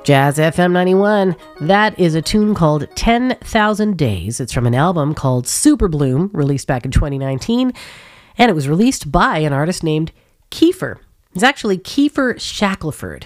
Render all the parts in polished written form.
Jazz FM 91. That is a tune called 10,000 Days. It's from an album called Super Bloom, released back in 2019. And it was released by an artist named Kiefer. It's actually Kiefer Shackelford.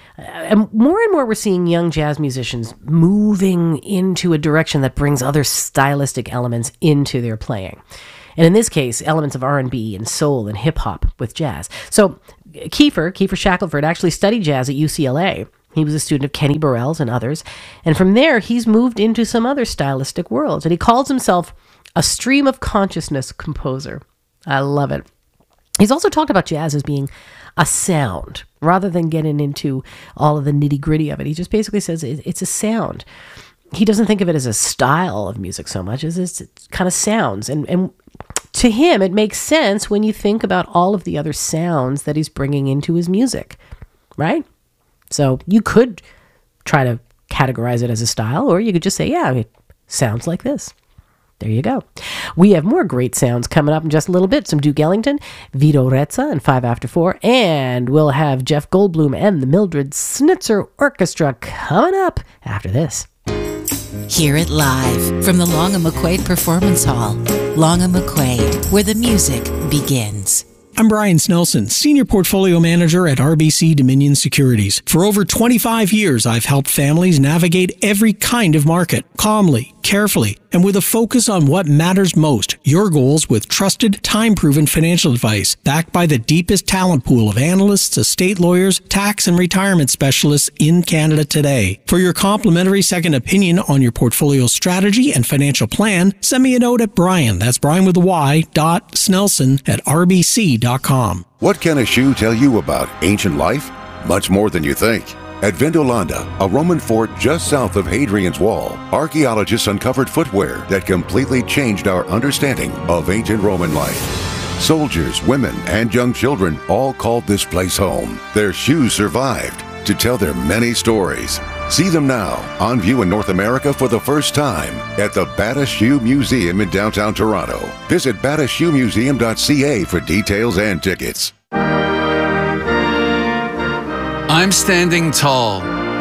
And more we're seeing young jazz musicians moving into a direction that brings other stylistic elements into their playing. And in this case, elements of R&B and soul and hip-hop with jazz. So Kiefer Shackelford actually studied jazz at UCLA. He was a student of Kenny Burrell's and others. And from there, he's moved into some other stylistic worlds. And he calls himself a stream of consciousness composer. I love it. He's also talked about jazz as being a sound, rather than getting into all of the nitty-gritty of it. He just basically says it's a sound. He doesn't think of it as a style of music so much as it's kind of sounds. And to him, it makes sense when you think about all of the other sounds that he's bringing into his music, right? So you could try to categorize it as a style, or you could just say, yeah, it sounds like this. There you go. We have more great sounds coming up in just a little bit. Some Duke Ellington, Vito Rezza, and 5 After 4. And we'll have Jeff Goldblum and the Mildred Snitzer Orchestra coming up after this. Hear it live from the Long and McQuaid Performance Hall. Long and McQuaid, where the music begins. I'm Brian Snelson, Senior Portfolio Manager at RBC Dominion Securities. For over 25 years, I've helped families navigate every kind of market, calmly, carefully, and with a focus on what matters most, your goals with trusted, time-proven financial advice, backed by the deepest talent pool of analysts, estate lawyers, tax and retirement specialists in Canada today. For your complimentary second opinion on your portfolio strategy and financial plan, send me a note at Brian, that's Brian with a Y, .Snelson at rbc.com. What can a shoe tell you about ancient life? Much more than you think. At Vindolanda, a Roman fort just south of Hadrian's Wall, archaeologists uncovered footwear that completely changed our understanding of ancient Roman life. Soldiers, women, and young children all called this place home. Their shoes survived to tell their many stories. See them now, on view in North America for the first time at the Bata Shoe Museum in downtown Toronto. Visit batashoemuseum.ca for details and tickets. I'm standing tall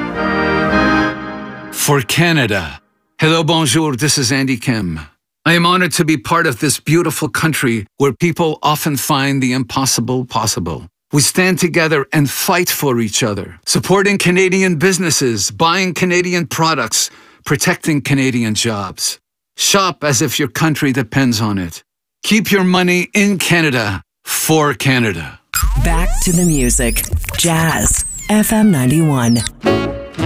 for Canada. Hello, bonjour, this is Andy Kim. I am honored to be part of this beautiful country where people often find the impossible possible. We stand together and fight for each other, supporting Canadian businesses, buying Canadian products, protecting Canadian jobs. Shop as if your country depends on it. Keep your money in Canada for Canada. Back to the music. Jazz FM 91.